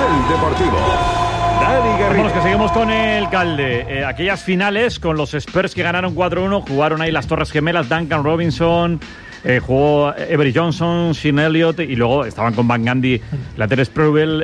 Carrusel Deportivo. Dani Garrido. Vamos, que seguimos con el Calde. Aquellas finales con los Spurs que ganaron 4-1, jugaron ahí las Torres Gemelas, Duncan Robinson, jugó Avery Johnson, Sean Elliott, y luego estaban con Van Gundy, Laterce Sprewell,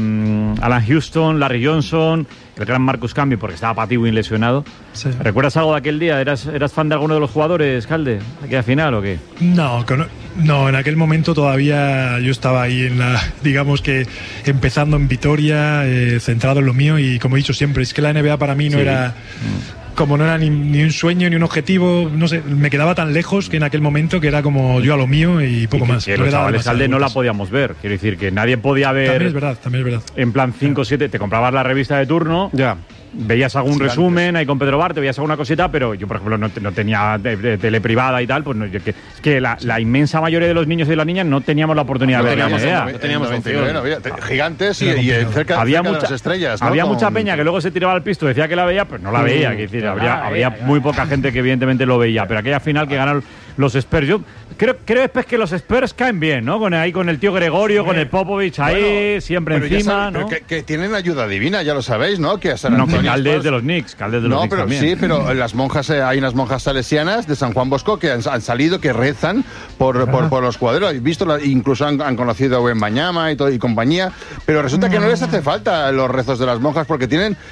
Alan Houston, Larry Johnson, el gran Marcus Camby, porque estaba Patty Wynn lesionado. Sí. ¿Recuerdas algo de aquel día? ¿Eras fan de alguno de los jugadores, Calde, de aquella final o qué? No, en aquel momento todavía yo estaba ahí en digamos que empezando en Vitoria, centrado en lo mío, y como he dicho siempre, es que la NBA para mí no era... Como no era ni un sueño ni un objetivo, no sé, me quedaba tan lejos que en aquel momento que era como yo a lo mío y poco más. Que los chavales, Calde, no la podíamos ver. Quiero decir que nadie podía ver. También es verdad. En plan 5 o 7, te comprabas la revista de turno. Ya. Veías algún resumen ahí con Pedro Barte, veías alguna cosita, pero yo, por ejemplo, no tenía de tele privada y tal, pues no, es que la inmensa mayoría de los niños y de las niñas no teníamos la oportunidad de ver. No teníamos gigantes y cerca de las estrellas, ¿no? Había mucha peña que luego se tiraba al pisto, decía que la veía, pues no la veía. Es decir, habría muy poca gente que evidentemente lo veía, pero aquella final que ganaron los Spurs, yo creo que los Spurs caen bien, ¿no? Con el tío Gregorio, con el Popovich ahí, siempre encima, ¿no? Que tienen ayuda divina, ya lo sabéis, ¿no? Que a San Antonio... Calde es de los Knicks, también. Sí, pero las monjas, hay unas monjas salesianas de San Juan Bosco que han salido, que rezan por los jugadores. He visto, incluso han conocido a Wembanyama y compañía, pero resulta que no les hace falta los rezos de las monjas porque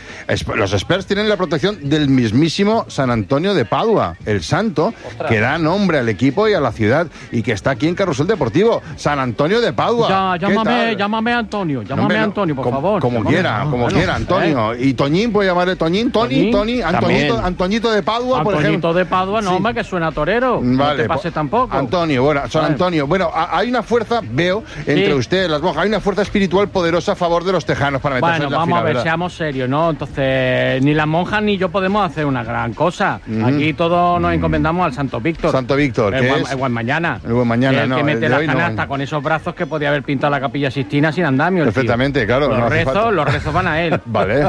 los Spurs tienen la protección del mismísimo San Antonio de Padua, el santo, que da nombre al equipo y a la ciudad y que está aquí en Carrusel Deportivo. San Antonio de Padua. Llámame Antonio, Antonio, por favor. Como quiera, Antonio. Y Toñín, puede llamarle Toñín, Tony, Antoñito de Padua, por ejemplo. Antoñito de Padua, no, hombre, que suena torero. Vale, no te pase tampoco. Antonio, San Antonio. Bueno, hay una fuerza, veo, entre ustedes, las monjas, hay una fuerza espiritual poderosa a favor de los tejanos para meterse en la final. Vamos a ver, ¿verdad? Seamos serios, ¿no? Entonces, ni las monjas ni yo podemos hacer una gran cosa. Aquí todos nos encomendamos al Santo Víctor. Santo Víctor, ¿qué es? El buen mañana. El buen mañana, el que mete la canasta con esos brazos que podía haber pintado la Capilla Sixtina sin andamio. Perfectamente, claro. Los rezos van a él. Vale,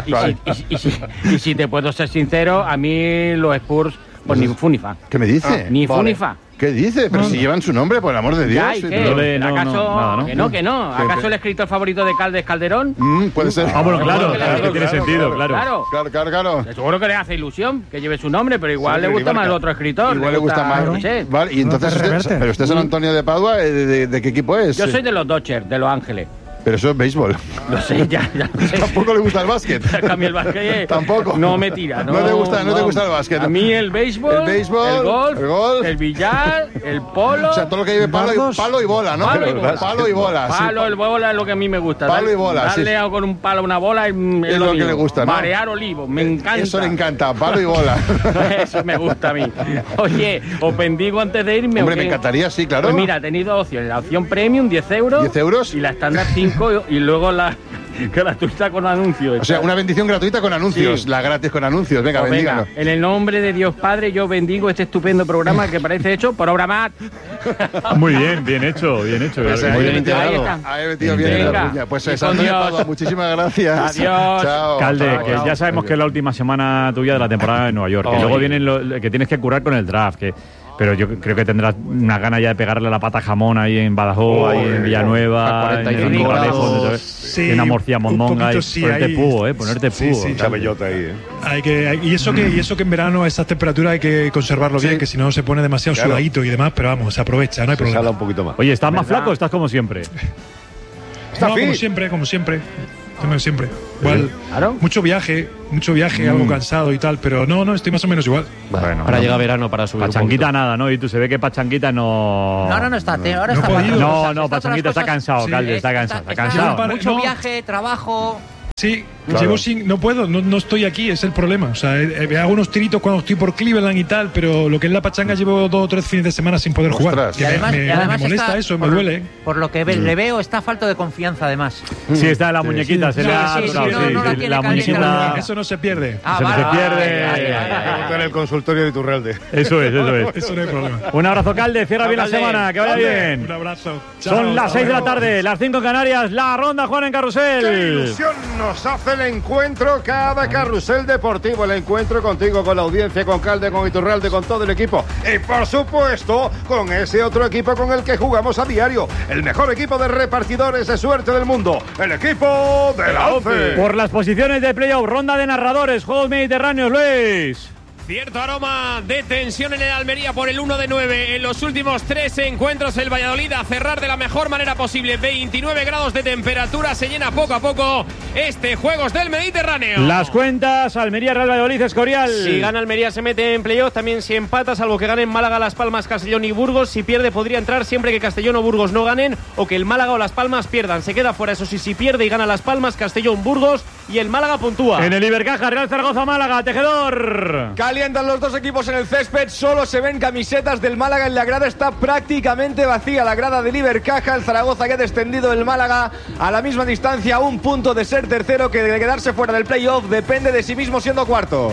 y si te puedo ser sincero, a mí los Spurs, pues ni fu ni fa. ¿Qué me dice? Ni fu ni fa. ¿Qué dice? Pero si llevan su nombre, por el amor de Dios. ¿Acaso? Que no. ¿Acaso el escritor favorito de Calde es Calderón? Puede ser. Bueno, claro, que tiene sentido, claro. Seguro que le hace ilusión que lleve su nombre, pero igual le gusta más el otro escritor. Igual le gusta más. No sé. Vale, y entonces pero usted es San Antonio de Padua, ¿de qué equipo es? Yo soy de los Dodgers, de Los Ángeles. Pero eso es béisbol. Lo sé, ya lo sé. Tampoco le gusta el básquet. A mí el básquet tampoco. No me tira. No te gusta el básquet. A mí el béisbol, el golf, el billar, el polo. O sea, todo lo que lleve palo y bola, ¿no? Palo y bola. Palo y bola Es lo que a mí me gusta. Palo y bola. Darle con un palo a una bola es lo que le gusta, ¿no? Marear olivos, me encanta. Eso le encanta, palo y bola. Eso me gusta a mí. Oye, os bendigo antes de irme. Hombre, me encantaría, sí, claro. Pues mira, he tenido dos opciones. La opción premium, 10 euros. 10 euros. Y la estándar 5 y luego la gratuita con anuncios. O sea, una bendición gratuita con anuncios. Sí. La gratis con anuncios. Venga, bendíganos. En el nombre de Dios Padre, yo bendigo este estupendo programa que parece hecho por obra más. Muy bien, bien hecho. Pues muy bien integrado. Ahí metido bien la puña. Pues muchísimas gracias. Adiós. Chao. Calde, que ya sabemos que es la última semana tuya de la temporada de Nueva York. Que luego vienen que tienes que curar con el draft. Pero yo creo que tendrás una gana ya de pegarle la pata jamón ahí en Badajoz, ahí en Villanueva, en Corralejo, en Amorcia, Mondonga, ponerte púo. Sí. Chabellota ahí, y eso que en verano a esas temperaturas hay que conservarlo bien, que si no se pone demasiado sudadito y demás, pero vamos, se aprovecha, no hay problema. Sala un poquito más. Oye, ¿estás más flaco o estás como siempre? Como siempre. Igual, mucho viaje, algo cansado y tal, pero no, estoy más o menos igual. Bueno, ahora llega verano para subir. Pachanguita nada, ¿no? Y tú se ve que Pachanguita no. No está, ahora no está. No, Pachanguita está cansado, Calde, está cansado. Mucho viaje, trabajo. Sí, claro. No puedo, no estoy aquí, es el problema. O sea, hago unos tiritos cuando estoy por Cleveland y tal, pero lo que es la pachanga llevo 2 o 3 fines de semana sin poder jugar. Y además me molesta eso, me duele. Por lo que le veo, está falto de confianza además. Sí, está en la muñequita, la muñequita. Eso no se pierde. Eso no se pierde. En el consultorio de Iturralde. Eso es. Eso no hay problema. Un abrazo, Calde, cierra bien la semana, que vaya bien. Un abrazo. Son las 6 de la tarde, las 5 en Canarias, la ronda Juan en Carrusel. ¡Qué ilusión nos hace el encuentro, cada carrusel deportivo, el encuentro contigo, con la audiencia, con Calde, con Iturralde, con todo el equipo y por supuesto con ese otro equipo con el que jugamos a diario, el mejor equipo de repartidores de suerte del mundo, el equipo de la ONCE. Por las posiciones de playoff, ronda de narradores, Juegos Mediterráneos, Luis. Cierto aroma de tensión en el Almería por el 1-9. En los últimos 3 encuentros el Valladolid a cerrar de la mejor manera posible. 29 grados de temperatura. Se llena poco a poco este Juegos del Mediterráneo. Las cuentas, Almería, Real Valladolid, Escorial. Si gana Almería se mete en playoff. También si empata, salvo que ganen Málaga, Las Palmas, Castellón y Burgos. Si pierde podría entrar siempre que Castellón o Burgos no ganen o que el Málaga o Las Palmas pierdan. Se queda fuera. Eso sí, si pierde y gana Las Palmas, Castellón, Burgos y el Málaga puntúa. En el Ibercaja, Real Zaragoza, Málaga, Tejedor. Calientan los dos equipos en el césped, solo se ven camisetas del Málaga en la grada, está prácticamente vacía la grada del Ibercaja. El Zaragoza que ha descendido, el Málaga a la misma distancia, un punto de ser tercero, que de quedarse fuera del playoff depende de sí mismo siendo cuarto.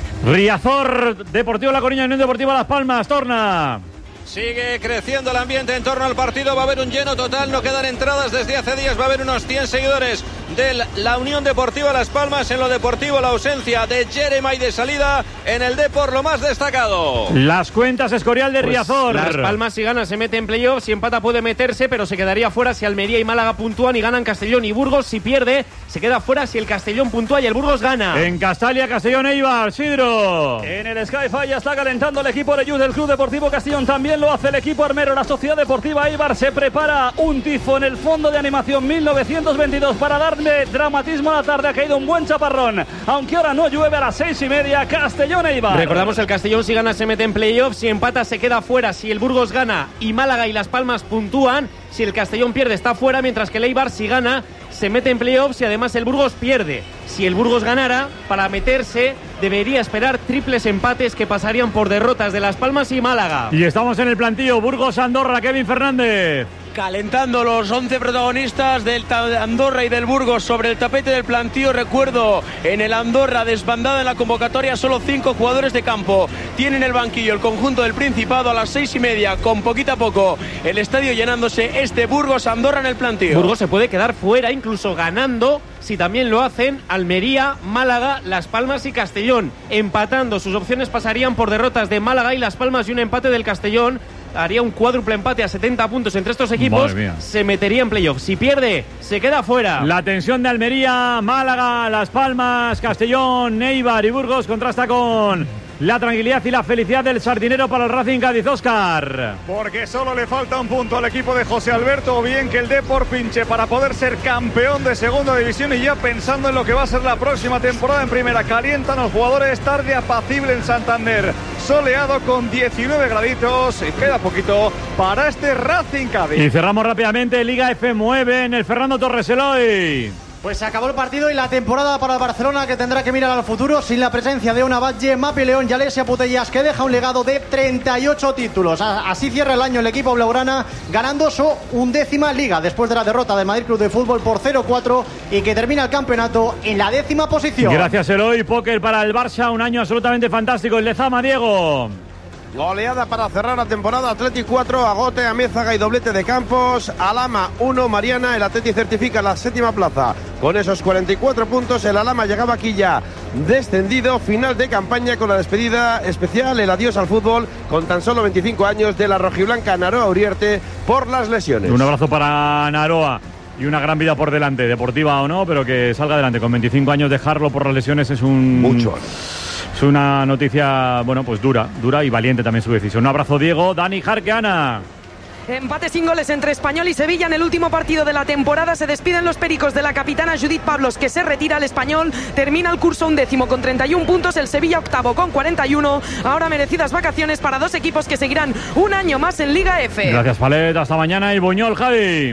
Riazor, Deportivo La Coruña, Unión Deportiva Las Palmas, Torna. Sigue creciendo el ambiente en torno al partido, va a haber un lleno total, no quedan entradas desde hace días, va a haber unos 100 seguidores de la Unión Deportiva Las Palmas. En lo deportivo, la ausencia de Jeremai de salida, en el Depor lo más destacado. Las cuentas, Escorial de Riazor. Las Palmas si gana se mete en playoff, si empata puede meterse, pero se quedaría fuera si Almería y Málaga puntúan y ganan Castellón y Burgos. Si pierde, se queda fuera si el Castellón puntúa y el Burgos gana. En Castalia, Castellón, Eibar, Sidro. En el Sky-Fi ya está calentando el equipo de Youth del Club Deportivo Castellón, también lo hace el equipo armero. La Sociedad Deportiva Eibar se prepara un tifo en el fondo de animación 1922 para darle dramatismo a la tarde. Ha caído un buen chaparrón, aunque ahora no llueve. A las 6:30, Castellón Eibar. Recordamos, el Castellón si gana se mete en playoff, si empata se queda fuera si el Burgos gana y Málaga y Las Palmas puntúan. Si el Castellón pierde está fuera, mientras que el Eibar si gana se mete en playoffs y además el Burgos pierde. Si el Burgos ganara, para meterse debería esperar triples empates que pasarían por derrotas de Las Palmas y Málaga. Y estamos en el plantillo, Burgos-Andorra, Kevin Fernández. Calentando los 11 protagonistas del Andorra y del Burgos sobre el tapete del plantío. Recuerdo, en el Andorra, desbandada en la convocatoria, solo 5 jugadores de campo. Tienen el banquillo el conjunto del Principado. A las 6:30, con poquito a poco, el estadio llenándose. Burgos-Andorra en el plantío. Burgos se puede quedar fuera, incluso ganando, si también lo hacen Almería, Málaga, Las Palmas y Castellón. Empatando, sus opciones pasarían por derrotas de Málaga y Las Palmas y un empate del Castellón. Haría un cuádruple empate a 70 puntos entre estos equipos. Se metería en playoff. Si pierde, se queda fuera. La tensión de Almería, Málaga, Las Palmas, Castellón, Eibar y Burgos contrasta con la tranquilidad y la felicidad del sardinero para el Racing Cádiz, Óscar. Porque solo le falta un punto al equipo de José Alberto, o bien que el Depor pinche para poder ser campeón de segunda división, y ya pensando en lo que va a ser la próxima temporada en primera. Calientan los jugadores, tarde apacible en Santander, soleado con 19 graditos y queda poquito para este Racing Cádiz. Y cerramos rápidamente Liga F9 en el Fernando Torres Eloy. Pues se acabó el partido y la temporada para el Barcelona, que tendrá que mirar al futuro sin la presencia de Ona Batlle, Mapi León y Alessia Putellas, que deja un legado de 38 títulos. Así cierra el año el equipo blaugrana, ganando su 11ª liga después de la derrota del Madrid Club de Fútbol por 0-4 y que termina el campeonato en la 10ª posición. Gracias, Eloy. Póker para el Barça, un año absolutamente fantástico. El Lezama, Diego. Goleada para cerrar la temporada. Atleti 4, Agote, Amézaga y doblete de Campos. Alhama 1, Mariana. El Atleti certifica la 7ª plaza. Con esos 44 puntos, el Alhama llegaba aquí ya descendido. Final de campaña con la despedida especial, el adiós al fútbol, con tan solo 25 años, de la rojiblanca Naroa Uriarte por las lesiones. Un abrazo para Naroa. Y una gran vida por delante, deportiva o no, pero que salga adelante. Con 25 años dejarlo por las lesiones es un... mucho. Es una noticia, bueno, pues dura y valiente también su decisión. Un abrazo, Diego. Dani Jarque, Ana. Empate sin goles entre Español y Sevilla en el último partido de la temporada. Se despiden los pericos de la capitana Judith Pablos, que se retira. El Español termina el curso 11º con 31 puntos, el Sevilla 8º con 41. Ahora merecidas vacaciones para dos equipos que seguirán un año más en Liga F. Gracias, Palet. Hasta mañana. Y Buñol, Javi.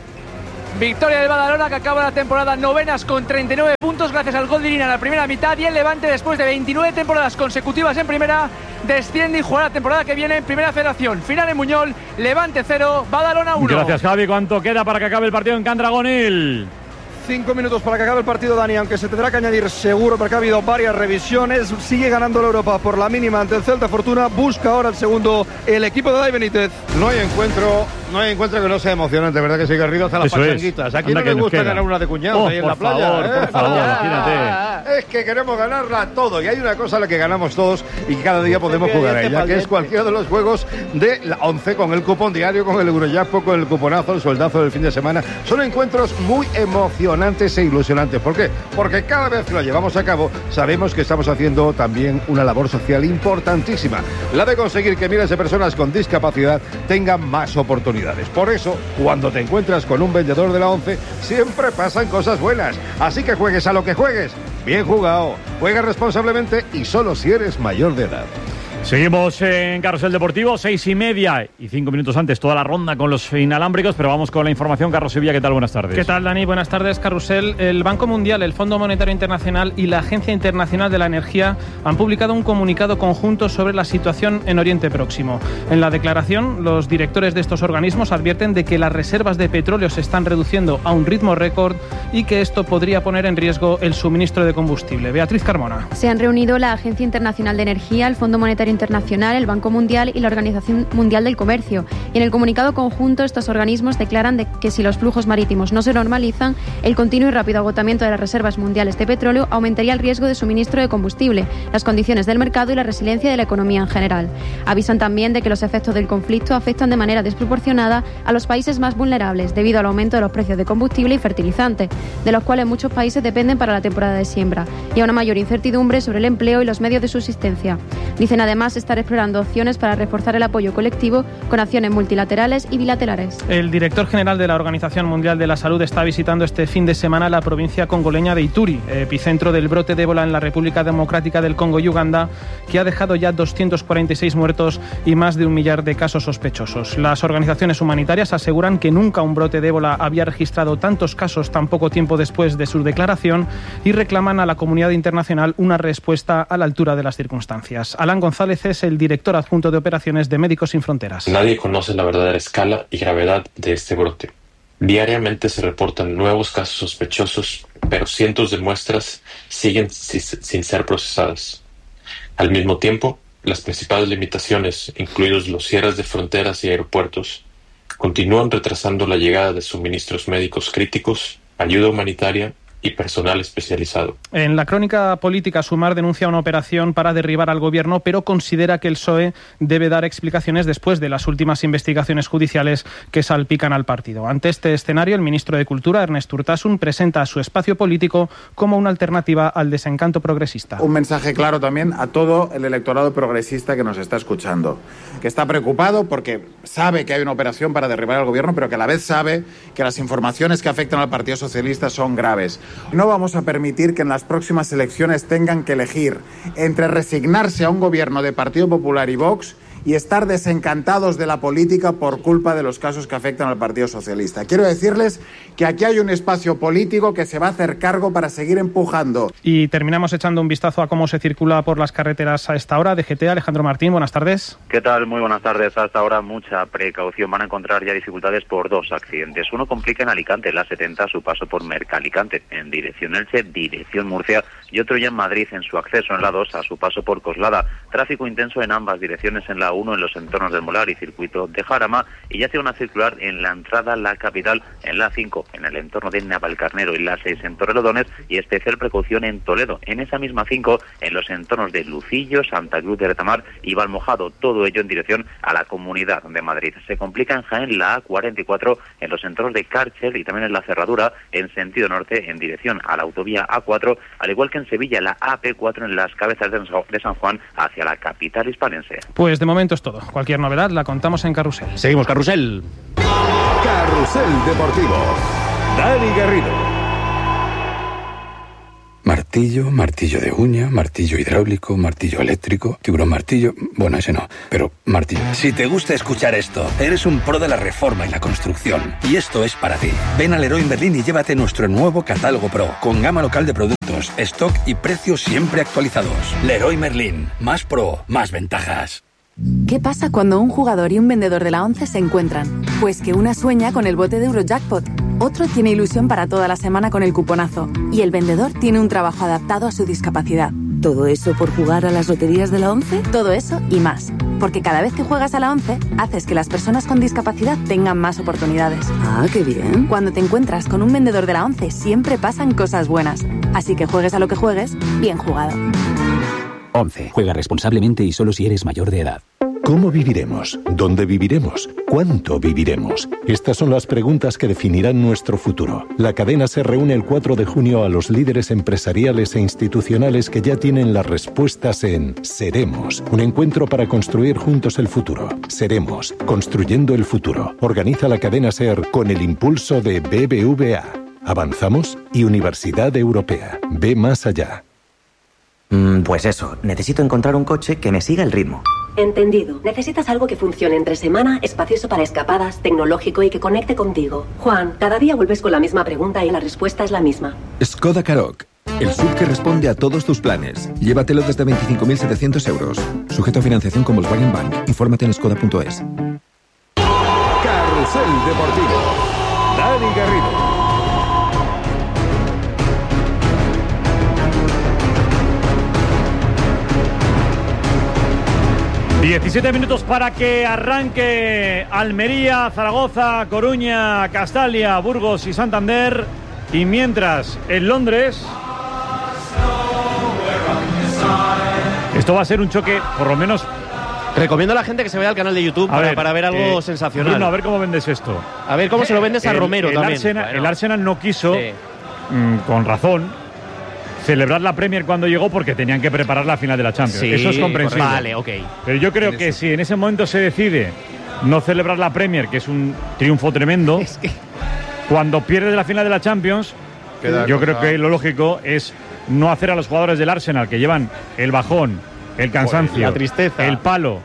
Victoria del Badalona, que acaba la temporada novenas con 39 puntos gracias al gol de Irina en la primera mitad, y el Levante, después de 29 temporadas consecutivas en primera, desciende y jugará la temporada que viene en Primera Federación. Final en Muñol, Levante 0, Badalona 1. Gracias, Javi. ¿Cuánto queda para que acabe el partido en Candragonil? 5 minutos para que acabe el partido, Dani, aunque se tendrá que añadir seguro porque ha habido varias revisiones. Sigue ganando la Europa por la mínima ante el Celta Fortuna. Busca ahora el segundo el equipo de Dai Benítez. No hay encuentro que no sea emocionante, ¿verdad que sí, Garrido? Hasta las pachanguitas. ¿A quién no le gusta ganar una de cuñados ahí en la playa? Por favor, imagínate. Es que queremos ganarla todo. Y hay una cosa a la que ganamos todos y que cada día podemos jugar a ella, que es cualquiera de los juegos de la 11 con el cupón diario, con el Eurojackpot, con el cuponazo, el sueldazo del fin de semana. Son encuentros muy emocionantes e ilusionantes. ¿Por qué? Porque cada vez que lo llevamos a cabo sabemos que estamos haciendo también una labor social importantísima, la de conseguir que miles de personas con discapacidad tengan más oportunidades. Por eso, cuando te encuentras con un vendedor de la 11, siempre pasan cosas buenas. Así que juegues a lo que juegues, bien jugado, juega responsablemente y solo si eres mayor de edad. Seguimos en Carrusel Deportivo, 6:30 y 5 minutos antes, toda la ronda con los inalámbricos, pero vamos con la información. Carlos Sevilla, ¿qué tal? Buenas tardes. ¿Qué tal, Dani? Buenas tardes, Carrusel. El Banco Mundial, el Fondo Monetario Internacional y la Agencia Internacional de la Energía han publicado un comunicado conjunto sobre la situación en Oriente Próximo. En la declaración, los directores de estos organismos advierten de que las reservas de petróleo se están reduciendo a un ritmo récord y que esto podría poner en riesgo el suministro de combustible. Beatriz Carmona. Se han reunido la Agencia Internacional de Energía, el Fondo Monetario Internacional, el Banco Mundial y la Organización Mundial del Comercio. Y en el comunicado conjunto, estos organismos declaran de que si los flujos marítimos no se normalizan, el continuo y rápido agotamiento de las reservas mundiales de petróleo aumentaría el riesgo de suministro de combustible, las condiciones del mercado y la resiliencia de la economía en general. Avisan también de que los efectos del conflicto afectan de manera desproporcionada a los países más vulnerables debido al aumento de los precios de combustible y fertilizantes, de los cuales muchos países dependen para la temporada de siembra, y a una mayor incertidumbre sobre el empleo y los medios de subsistencia. Dicen además estar explorando opciones para reforzar el apoyo colectivo con acciones multilaterales y bilaterales. El director general de la Organización Mundial de la Salud está visitando este fin de semana la provincia congoleña de Ituri, epicentro del brote de ébola en la República Democrática del Congo y Uganda, que ha dejado ya 246 muertos y más de 1 millar de casos sospechosos. Las organizaciones humanitarias aseguran que nunca un brote de ébola había registrado tantos casos tan poco tiempo después de su declaración y reclaman a la comunidad internacional una respuesta a la altura de las circunstancias. Alan González es el director adjunto de operaciones de Médicos Sin Fronteras. Nadie conoce la verdadera escala y gravedad de este brote. Diariamente se reportan nuevos casos sospechosos, pero cientos de muestras siguen sin ser procesadas. Al mismo tiempo, las principales limitaciones, incluidos los cierres de fronteras y aeropuertos, continúan retrasando la llegada de suministros médicos críticos, ayuda humanitaria y personal especializado. En la crónica política, Sumar denuncia una operación para derribar al gobierno, pero considera que el PSOE debe dar explicaciones después de las últimas investigaciones judiciales que salpican al partido. Ante este escenario, el ministro de Cultura, Ernest Urtasun, presenta a su espacio político como una alternativa al desencanto progresista. Un mensaje claro también a todo el electorado progresista que nos está escuchando, que está preocupado porque sabe que hay una operación para derribar al gobierno, pero que a la vez sabe que las informaciones que afectan al Partido Socialista son graves. No vamos a permitir que en las próximas elecciones tengan que elegir entre resignarse a un gobierno de Partido Popular y Vox y estar desencantados de la política por culpa de los casos que afectan al Partido Socialista. Quiero decirles que aquí hay un espacio político que se va a hacer cargo para seguir empujando. Y terminamos echando un vistazo a cómo se circula por las carreteras a esta hora. DGT, Alejandro Martín, buenas tardes. ¿Qué tal? Muy buenas tardes. Hasta ahora mucha precaución. Van a encontrar ya dificultades por 2 accidentes. Uno complica en Alicante, la 70, su paso por Mercalicante, en dirección Elche, dirección Murcia, y otro ya en Madrid, en su acceso en la 2, a su paso por Coslada. Tráfico intenso en ambas direcciones en la 1, en los entornos del Molar y circuito de Jarama, y ya tiene una circular en la entrada a la capital, en la 5, en el entorno de Navalcarnero, y la 6 en Torrelodones, y especial precaución en Toledo, en esa misma 5, en los entornos de Lucillo, Santa Cruz de Retamar y Valmojado, todo ello en dirección a la Comunidad de Madrid. Se complica en Jaén la A44, en los entornos de Cárcel y también en la Cerradura, en sentido norte, en dirección a la autovía A4, al igual que en Sevilla la AP4, en las cabezas de San Juan, hacia la capital hispalense. Pues de momento es todo. Cualquier novedad la contamos en Carrusel. Seguimos Carrusel. Carrusel Deportivo. Dani Garrido. Martillo, martillo de uña, martillo hidráulico, martillo eléctrico, tiburón martillo... Bueno, ese no, pero martillo. Si te gusta escuchar esto, eres un pro de la reforma y la construcción. Y esto es para ti. Ven a Leroy Merlin y llévate nuestro nuevo catálogo Pro, con gama local de productos, stock y precios siempre actualizados. Leroy Merlin. Más pro, más ventajas. ¿Qué pasa cuando un jugador y un vendedor de la 11 se encuentran? Pues que una sueña con el bote de Eurojackpot, Otro tiene ilusión para toda la semana con el cuponazo. Y el vendedor tiene un trabajo adaptado a su discapacidad. ¿Todo eso por jugar a las loterías de la ONCE? Todo eso y más. Porque cada vez que juegas a la ONCE, haces que las personas con discapacidad tengan más oportunidades. Ah, qué bien. Cuando te encuentras con un vendedor de la ONCE, siempre pasan cosas buenas. Así que juegues a lo que juegues, bien jugado. ONCE. Juega responsablemente y solo si eres mayor de edad. ¿Cómo viviremos? ¿Dónde viviremos? ¿Cuánto viviremos? Estas son las preguntas que definirán nuestro futuro. La cadena se reúne el 4 de junio a los líderes empresariales e institucionales que ya tienen las respuestas en Seremos, un encuentro para construir juntos el futuro. Seremos, construyendo el futuro. Organiza la cadena SER con el impulso de BBVA. Avanzamos y Universidad Europea. Ve más allá. Pues eso, necesito encontrar un coche que me siga el ritmo. Entendido. Necesitas algo que funcione entre semana, espacioso para escapadas, tecnológico y que conecte contigo. Juan, cada día vuelves con la misma pregunta y la respuesta es la misma. Skoda Karoq. El SUV que responde a todos tus planes. Llévatelo desde 25.700 euros. Sujeto a financiación con Volkswagen Bank. Infórmate en skoda.es. Carrusel Deportivo. Dani Garrido. 17 minutos para que arranque Almería, Zaragoza, Coruña, Castalia, Burgos y Santander. Y mientras en Londres, esto va a ser un choque, por lo menos. Recomiendo a la gente que se vaya al canal de YouTube para ver algo sensacional. Bruno, a ver cómo vendes esto. A ver cómo se lo vendes a Romero también. El Arsenal no quiso, con razón, celebrar la Premier cuando llegó porque tenían que preparar la final de la Champions. Eso es comprensible. Vale, ok. Pero yo creo que si en ese momento se decide no celebrar la Premier, que es un triunfo tremendo, cuando pierdes la final de la Champions, yo creo que lo lógico es no hacer a los jugadores del Arsenal que llevan el bajón, el cansancio, la tristeza, el palo.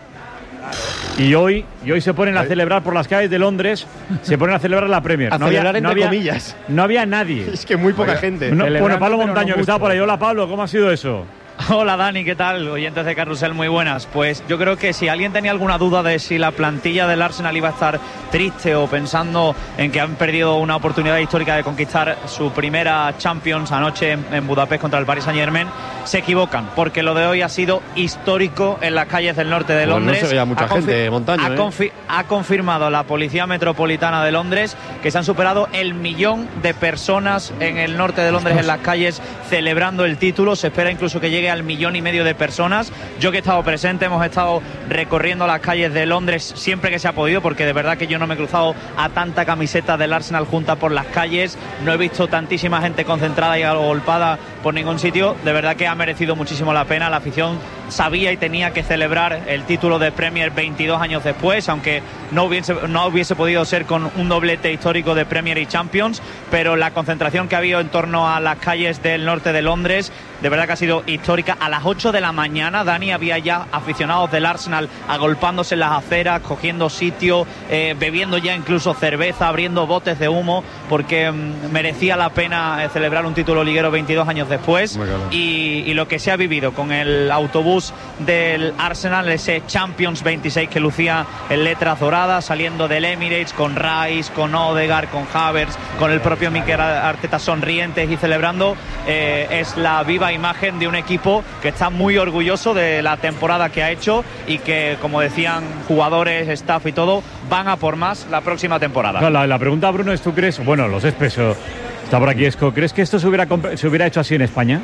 Y hoy se ponen a celebrar por las calles de Londres, se ponen a celebrar la Premier. A celebrar entre comillas. No había nadie. Es que muy poca gente. Bueno, Pablo Montaño, que estaba por ahí. Hola, Pablo, ¿cómo ha sido eso? Hola Dani, ¿qué tal? Oyentes de Carrusel, muy buenas. Pues yo creo que si alguien tenía alguna duda de si la plantilla del Arsenal iba a estar triste o pensando en que han perdido una oportunidad histórica de conquistar su primera Champions anoche en Budapest contra el Paris Saint-Germain, se equivocan, porque lo de hoy ha sido histórico en las calles del norte de Londres. No se veía mucha gente, Montaño. Ha confirmado la Policía Metropolitana de Londres que se han superado 1 millón de personas en el norte de Londres en las calles celebrando el título. Se espera incluso que llegue al 1,5 millones de personas. Yo que he estado presente, hemos estado recorriendo las calles de Londres siempre que se ha podido, porque de verdad que yo no me he cruzado a tanta camiseta del Arsenal junta por las calles, no he visto tantísima gente concentrada y agolpada por ningún sitio. De verdad que ha merecido muchísimo la pena. La afición sabía y tenía que celebrar el título de Premier 22 años después, aunque no hubiese podido ser con un doblete histórico de Premier y Champions, pero la concentración que ha habido en torno a las calles del norte de Londres, de verdad que ha sido histórica. A las 8 de la mañana, Dani, había ya aficionados del Arsenal agolpándose en las aceras, cogiendo sitio, bebiendo ya incluso cerveza, abriendo botes de humo, porque merecía la pena celebrar un título liguero 22 años después. Y lo que se ha vivido con el autobús del Arsenal, ese Champions 26 que lucía en letras doradas, saliendo del Emirates con Rice, con Odegaard, con Havertz, con el propio Mikel Arteta sonrientes y celebrando, es la viva imagen de un equipo que está muy orgulloso de la temporada que ha hecho y que, como decían jugadores, staff y todo, van a por más la próxima temporada. La pregunta, Bruno, es: ¿tú crees? Bueno, los Espeso, está por aquí Esco, ¿crees que esto se hubiera hecho así en España?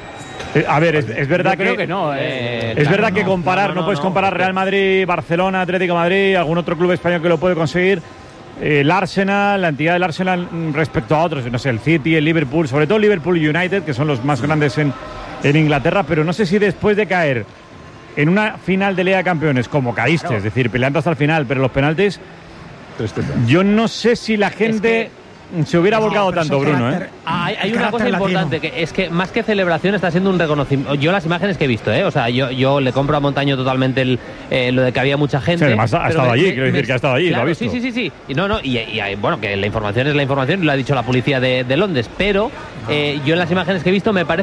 A ver, es verdad creo que no. Es verdad que comparar, no puedes comparar Real Madrid, Barcelona, Atlético de Madrid, algún otro club español que lo puede conseguir. El Arsenal, la entidad del Arsenal respecto a otros, no sé, el City, el Liverpool, sobre todo Liverpool y United, que son los más grandes en Inglaterra, pero no sé si después de caer en una final de Liga de Campeones, como caíste, es decir, peleando hasta el final, pero los penaltis, yo no sé si la gente se hubiera volcado tanto, Bruno. Hay una cosa importante, que es que más que celebración está siendo un reconocimiento. Yo las imágenes que he visto, o sea, yo le compro a Montaño totalmente lo de que había mucha gente. Sí, además ha estado allí, quiero decir que ha estado allí, claro, lo ha visto. Sí. Y bueno, que la información es la información, lo ha dicho la policía de Londres, pero yo en las imágenes que he visto me parece